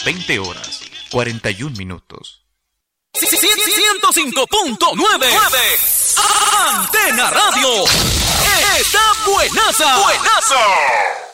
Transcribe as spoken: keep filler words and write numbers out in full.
veinte horas, cuarenta y un minutos. ciento cinco punto nueve Antena Radio. Está buenaza. Buenaza.